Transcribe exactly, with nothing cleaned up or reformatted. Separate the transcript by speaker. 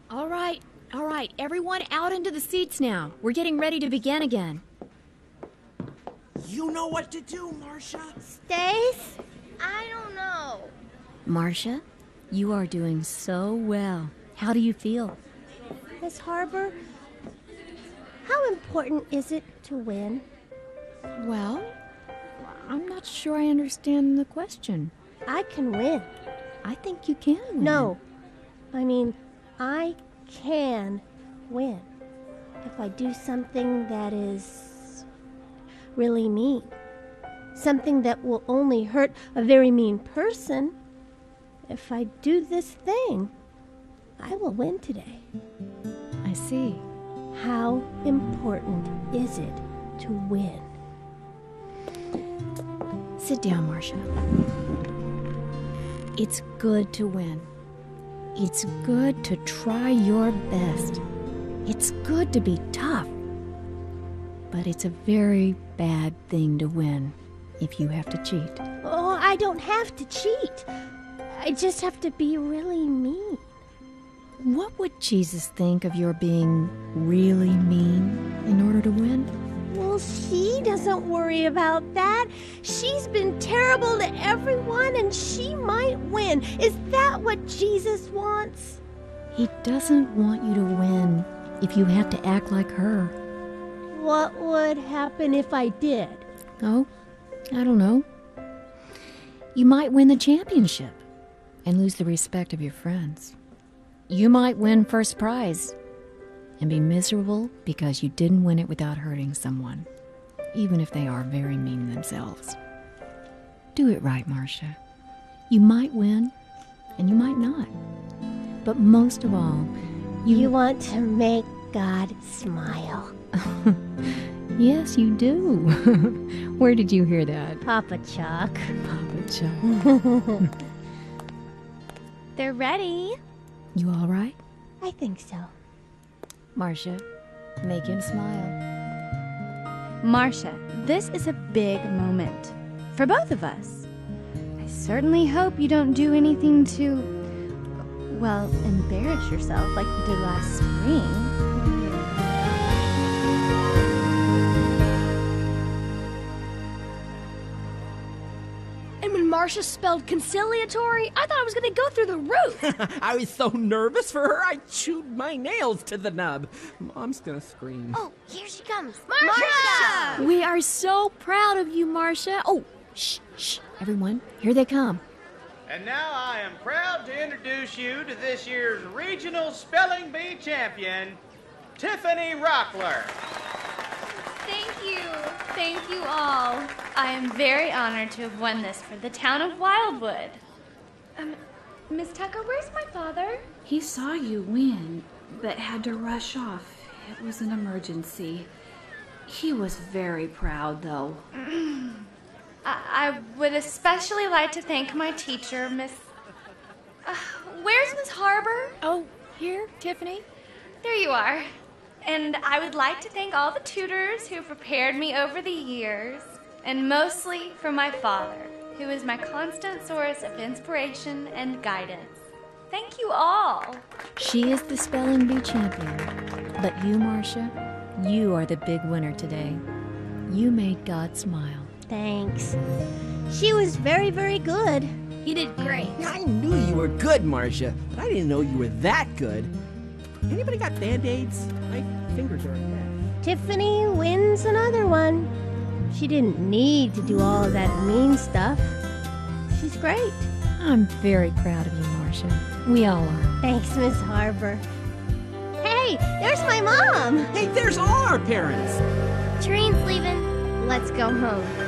Speaker 1: All right, all right. Everyone out into the seats now. We're getting ready to begin again.
Speaker 2: You know what to do, Marcia.
Speaker 3: Stace? I don't know.
Speaker 1: Marcia, you are doing so well. How do you feel?
Speaker 3: Miss Harper, how important is it to win?
Speaker 1: Well, I'm not sure I understand the question.
Speaker 3: I can win.
Speaker 1: I think you can win.
Speaker 3: No. I mean, I can win. If I do something that is really mean. Something that will only hurt a very mean person. If I do this thing, I will win today.
Speaker 1: I see.
Speaker 3: How important is it to win?
Speaker 1: Sit down, Marcia. It's good to win. It's good to try your best. It's good to be tough. But it's a very bad thing to win if you have to cheat.
Speaker 3: Oh, I don't have to cheat. I just have to be really mean.
Speaker 1: What would Jesus think of your being really mean in order to win?
Speaker 3: Well, she doesn't worry about that. She's been terrible to everyone and she might win. Is that what Jesus wants?
Speaker 1: He doesn't want you to win if you have to act like her.
Speaker 3: What would happen if I did?
Speaker 1: Oh, I don't know. You might win the championship and lose the respect of your friends. You might win first prize and be miserable because you didn't win it without hurting someone, even if they are very mean themselves. Do it right, Marcia. You might win, and you might not. But most of all, you...
Speaker 3: You want to make God smile.
Speaker 1: Yes, you do. Where did you hear that?
Speaker 3: Papa Chuck.
Speaker 1: Papa Chuck.
Speaker 4: They're ready.
Speaker 1: You all right?
Speaker 3: I think so.
Speaker 1: Marcia, make him smile.
Speaker 4: Marcia, this is a big moment for both of us. I certainly hope you don't do anything to, well, embarrass yourself like you did last spring.
Speaker 5: And when Marcia spelled conciliatory, I thought I was going to go through the roof.
Speaker 2: I was so nervous for her, I chewed my nails to the nub. Mom's gonna scream.
Speaker 3: Oh, here she comes.
Speaker 5: Marcia!
Speaker 1: We are so proud of you, Marcia. Oh, shh, shh, everyone, here they come.
Speaker 6: And now I am proud to introduce you to this year's Regional Spelling Bee champion, Tiffany Rockler.
Speaker 4: Thank you. Thank you all. I am very honored to have won this for the town of Wildwood. Um, Miss Tucker, where's my father?
Speaker 7: He saw you win, but had to rush off. It was an emergency. He was very proud, though.
Speaker 4: I, I would especially like to thank my teacher, Miss... Uh, where's Miss Harbor?
Speaker 1: Oh, here, Tiffany.
Speaker 4: There you are. And I would like to thank all the tutors who prepared me over the years, and mostly for my father, who is my constant source of inspiration and guidance. Thank you all.
Speaker 1: She is the spelling bee champion. But you, Marcia, you are the big winner today. You made God smile.
Speaker 3: Thanks. She was very, very good.
Speaker 5: You did great.
Speaker 2: I knew you were good, Marcia, but I didn't know you were that good. Anybody got Band-Aids? My fingers are red.
Speaker 3: Tiffany wins another one. She didn't need to do all of that mean stuff. She's great.
Speaker 1: I'm very proud of you, Marcia. We all are.
Speaker 3: Thanks, Miss Harbor. Hey, there's my mom.
Speaker 2: Hey, there's all our parents.
Speaker 5: Train's leaving. Let's go home.